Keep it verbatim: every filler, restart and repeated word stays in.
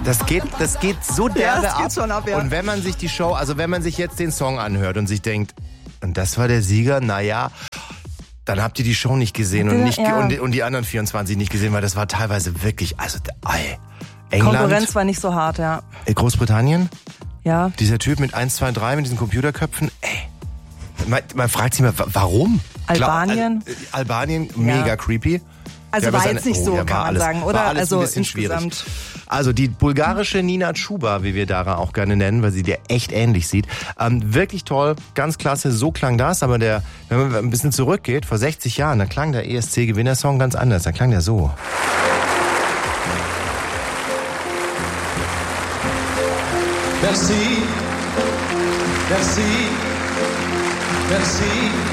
Das geht, das geht so derbe Ja, das ab. geht schon ab, ja. Und wenn man sich die Show, also wenn man sich jetzt den Song anhört und sich denkt, und das war der Sieger, naja, dann habt ihr die Show nicht gesehen und, nicht, Ja. und, und die anderen vierundzwanzig nicht gesehen, weil das war teilweise wirklich, also, ey, England, Konkurrenz war nicht so hart, ja. Großbritannien, Ja. dieser Typ mit eins, zwei, drei, mit diesen Computerköpfen, ey, man, man fragt sich mal, warum? Albanien? Klar, Al- Albanien, mega Ja. creepy. Also Ja, war aber jetzt nicht seine- so, oh, ja, kann war man alles, sagen, oder? War alles Also ein bisschen insgesamt. schwierig. Also die bulgarische Nina Chuba, wie wir Dara auch gerne nennen, weil sie dir echt ähnlich sieht. Ähm, wirklich toll, ganz klasse, so klang das. Aber der, wenn man ein bisschen zurückgeht, vor sechzig Jahren, da klang der E S C-Gewinnersong ganz anders. Da klang der so. Merci, merci, merci.